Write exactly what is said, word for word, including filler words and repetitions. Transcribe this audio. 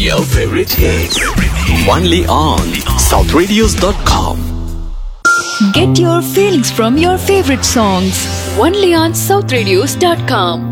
your favorite hits. Only on south radios dot com. Get your feelings from your favorite songs only on south radios dot com.